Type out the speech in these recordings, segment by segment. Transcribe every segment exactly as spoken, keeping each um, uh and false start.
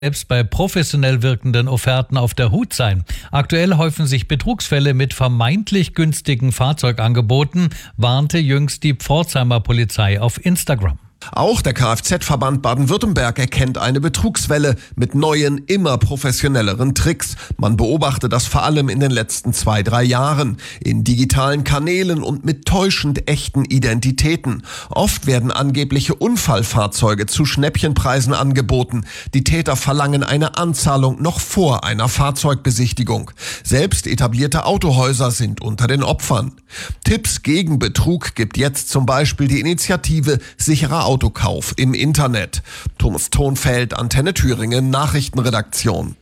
selbst bei professionell wirkenden Offerten auf der Hut sein. Aktuell häufen sich Betrugsfälle mit vermeintlich günstigen Fahrzeugangeboten, warnte jüngst die Pforzheimer Polizei auf Instagram. Auch der Kfz-Verband Baden-Württemberg erkennt eine Betrugswelle mit neuen, immer professionelleren Tricks. Man beobachte das vor allem in den letzten zwei, drei Jahren. In digitalen Kanälen und mit täuschend echten Identitäten. Oft werden angebliche Unfallfahrzeuge zu Schnäppchenpreisen angeboten. Die Täter verlangen eine Anzahlung noch vor einer Fahrzeugbesichtigung. Selbst etablierte Autohäuser sind unter den Opfern. Tipps gegen Betrug gibt jetzt zum Beispiel die Initiative Sicherer Autokauf im Internet. Thomas Thonfeld, Antenne Thüringen, Nachrichtenredaktion.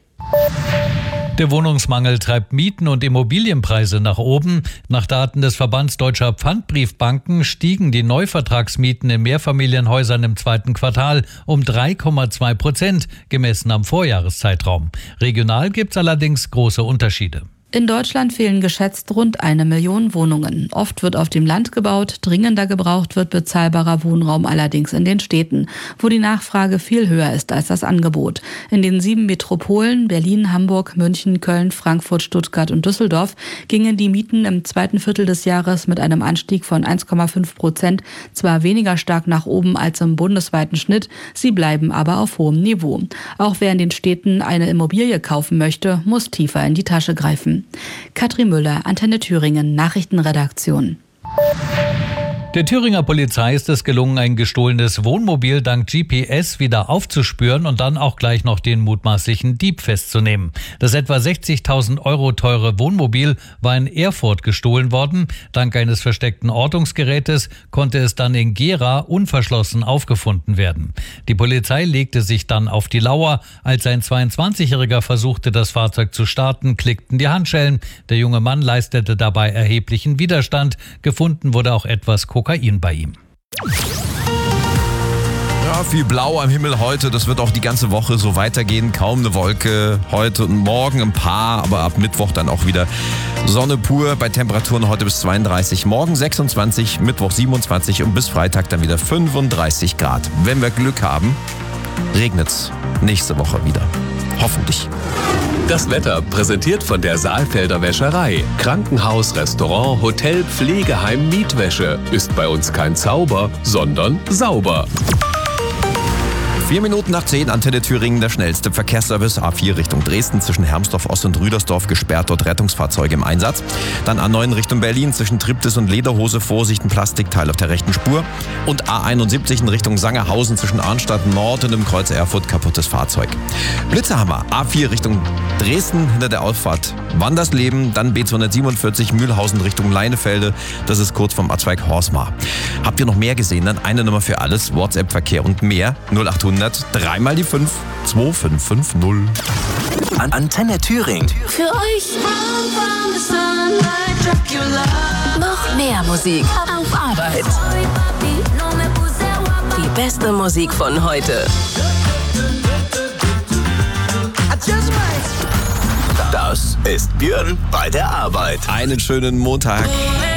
Der Wohnungsmangel treibt Mieten und Immobilienpreise nach oben. Nach Daten des Verbands Deutscher Pfandbriefbanken stiegen die Neuvertragsmieten in Mehrfamilienhäusern im zweiten Quartal um drei Komma zwei Prozent, gemessen am Vorjahreszeitraum. Regional gibt es allerdings große Unterschiede. In Deutschland fehlen geschätzt rund eine Million Wohnungen. Oft wird auf dem Land gebaut, dringender gebraucht wird bezahlbarer Wohnraum allerdings in den Städten, wo die Nachfrage viel höher ist als das Angebot. In den sieben Metropolen Berlin, Hamburg, München, Köln, Frankfurt, Stuttgart und Düsseldorf gingen die Mieten im zweiten Viertel des Jahres mit einem Anstieg von eins Komma fünf Prozent zwar weniger stark nach oben als im bundesweiten Schnitt, sie bleiben aber auf hohem Niveau. Auch wer in den Städten eine Immobilie kaufen möchte, muss tiefer in die Tasche greifen. Katrin Müller, Antenne Thüringen, Nachrichtenredaktion. Der Thüringer Polizei ist es gelungen, ein gestohlenes Wohnmobil dank G P S wieder aufzuspüren und dann auch gleich noch den mutmaßlichen Dieb festzunehmen. Das etwa sechzigtausend Euro teure Wohnmobil war in Erfurt gestohlen worden. Dank eines versteckten Ortungsgerätes konnte es dann in Gera unverschlossen aufgefunden werden. Die Polizei legte sich dann auf die Lauer. Als ein zweiundzwanzigjähriger versuchte, das Fahrzeug zu starten, klickten die Handschellen. Der junge Mann leistete dabei erheblichen Widerstand. Gefunden wurde auch etwas Kokain bei ihm. Ja, viel Blau am Himmel heute. Das wird auch die ganze Woche so weitergehen. Kaum eine Wolke. Heute und morgen ein paar, aber ab Mittwoch dann auch wieder Sonne pur. Bei Temperaturen heute bis zweiunddreißig, morgen sechsundzwanzig, Mittwoch siebenundzwanzig und bis Freitag dann wieder fünfunddreißig Grad. Wenn wir Glück haben, regnet's nächste Woche wieder. Hoffentlich. Das Wetter präsentiert von der Saalfelder Wäscherei. Krankenhaus, Restaurant, Hotel, Pflegeheim, Mietwäsche. Ist bei uns kein Zauber, sondern sauber. Vier Minuten nach zehn, Antenne Thüringen, der schnellste Verkehrsservice. A vier Richtung Dresden, zwischen Hermsdorf Ost und Rüdersdorf gesperrt, dort Rettungsfahrzeuge im Einsatz. Dann A neun Richtung Berlin, zwischen Triptis und Lederhose, Vorsicht, ein Plastikteil auf der rechten Spur. Und A einundsiebzig in Richtung Sangerhausen, zwischen Arnstadt Nord und dem Kreuz Erfurt, kaputtes Fahrzeug. Blitze haben wir, A vier Richtung Dresden, hinter der Auffahrt Wandersleben, dann B zweihundertsiebenundvierzig Mühlhausen Richtung Leinefelde, das ist kurz vom A-Zweig Horsmar. Habt ihr noch mehr gesehen? Dann eine Nummer für alles, WhatsApp-Verkehr und mehr, null achthundert dreimal die fünf, zwei fünf fünf null. An Antenne Thüringen. Für euch. Noch mehr Musik auf Arbeit. Die beste Musik von heute. Das ist Björn bei der Arbeit. Einen schönen Montag.